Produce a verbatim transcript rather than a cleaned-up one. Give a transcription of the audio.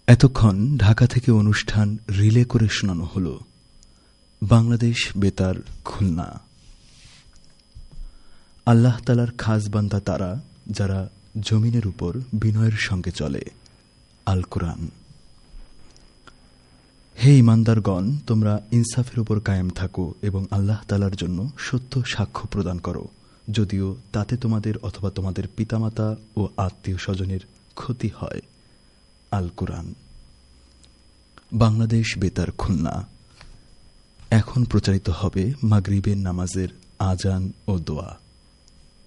এতক্ষণ ঢাকা থেকে অনুষ্ঠান রিলে করে শোনানো হল বাংলাদেশ বেতার খুলনা। আল্লাহ তাআলার খাস বান্দা তারা যারা জমিনের উপর বিনয়ের সঙ্গে চলে। আল কুরআন। হে ঈমানদারগণ, তোমরা ইনসাফের উপর কায়েম থাকো এবং আল্লাহ তাআলার জন্য সত্য সাক্ষ্য প্রদান করো, যদিও তাতে তোমাদের অথবা তোমাদের পিতামাতা ও আত্মীয় স্বজনের ক্ষতি হয়। আল কুরআন। বাংলাদেশ বেতার খুলনা। এখন প্রচারিত হবে মাগরিবের নামাজের আজান ও দোয়া।